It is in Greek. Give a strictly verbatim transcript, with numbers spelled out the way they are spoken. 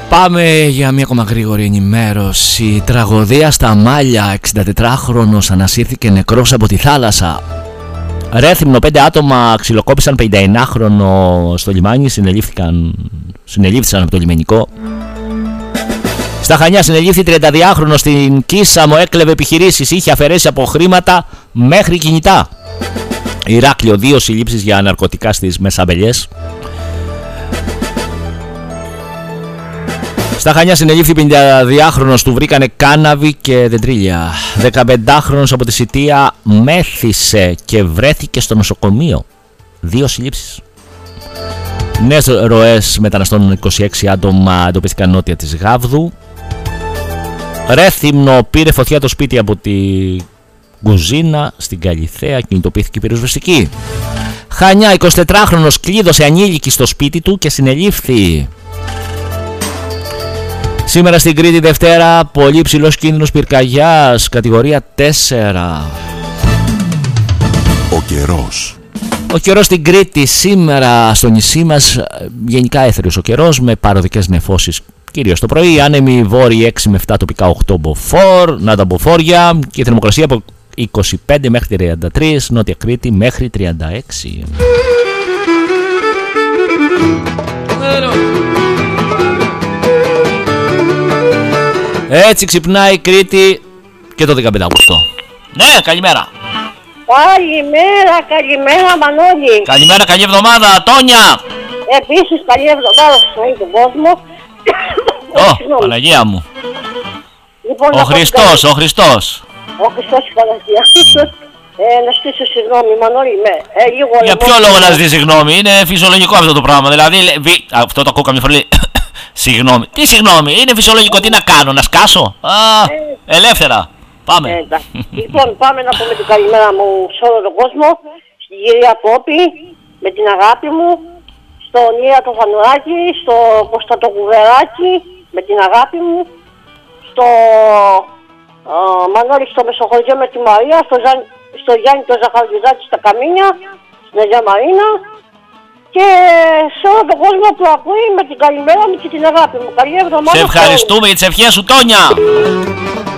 Πάμε για μια ακόμα γρήγορη ενημέρωση. Τραγωδία στα Μάλια. εξηντατετράχρονος ανασύρθηκε νεκρός από τη θάλασσα. Ρέθυμνο, πέντε άτομα ξυλοκόπησαν πενηνταεννάχρονο στο λιμάνι. Συνελήφθηκαν, συνελήφθησαν από το λιμενικό. Στα Χανιά συνελήφθη τριανταδυάχρονος στην Κίσαμο. Έκλεβε επιχειρήσεις. Είχε αφαιρέσει από χρήματα μέχρι κινητά. Ηράκλειο, δύο συλλήψεις για ναρκωτικά στις Μεσαμπελιές. Στα Χανιά συνελήφθη πενηνταδυάχρονος, του βρήκανε κάναβη και δεντρίλια. δεκαπεντάχρονος από τη Σιτία μέθησε και βρέθηκε στο νοσοκομείο. Δύο συλλήψεις. Νέες ροές μεταναστών, είκοσι έξι άτομα εντοπίστηκαν νότια της Γάβδου. Ρέθυμνο, πήρε φωτιά το σπίτι από τη κουζίνα στην Καλιθέα, κινητοποιήθηκε η πυροσβεστική. Χανιά, εικοσιτετράχρονος κλείδωσε ανήλικη στο σπίτι του και συνελήφθη. Σήμερα στην Κρήτη Δευτέρα, πολύ ψηλός κίνδυνος πυρκαγιάς, κατηγορία τέσσερα. Ο καιρός. Ο καιρός στην Κρήτη σήμερα στο νησί μας, γενικά έθριος ο καιρός με παροδικές νεφώσεις. Κυρίως το πρωί, άνεμοι βόρειοι έξι με επτά, τοπικά οκτώ μποφόρ, να τα μποφόρια, και η θερμοκρασία από είκοσι πέντε μέχρι τριάντα τρία, Νότια Κρήτη μέχρι τριάντα έξι. Έτσι ξυπνάει η Κρήτη και το δεκαπέντε Αυγούστου. Ναι, καλημέρα. Καλημέρα, καλημέρα Μανώλη. Καλημέρα, καλή εβδομάδα, Τόνια. Επίσης καλή εβδομάδα στον τον κόσμο. Ω, oh, Παναγία μου. Λοιπόν, ο Χριστός, ο Χριστός. Ο Χριστός η Παναγία. Ε, να στήσω συγγνώμη Μανώλη, με, ε, λίγο για ποιο λόγο να ζητήσει συγγνώμη, είναι φυσιολογικό αυτό το πράγμα. Δηλαδή, βι... αυτό το ακούω καμιά φορά. Συγγνώμη. Τι συγγνώμη, είναι φυσιολογικό, τι να κάνω, να σκάσω. Α, ε, ελεύθερα. Πάμε. Ε, λοιπόν, πάμε να πούμε την καλημέρα μου σε όλο τον κόσμο. Στην κυρία Πόπη, με την αγάπη μου. Στον Ία το Φανουράκη, στο Κωνσταντο Κουβεράκη, με την αγάπη μου. Στο ε, Μανώλη στο Μεσοχωριό με τη Μαρία. Στο, Ζαν, στο Γιάννη το Ζαχαριουδάκη στα Καμίνια. Στην Αγία Μαρίνα. Και σε όλο τον κόσμο που ακούει, με την καλημέρα μου και την αγάπη μου. Καλή εβδομάδα. Σε ευχαριστούμε για τις ευχές σου, Τόνια.